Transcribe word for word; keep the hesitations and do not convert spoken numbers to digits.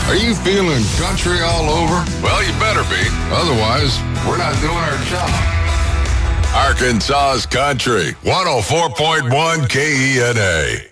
Are you feeling country all over? Well, you better be. Otherwise, we're not doing our job. Arkansas's Country, one oh four point one K E N A.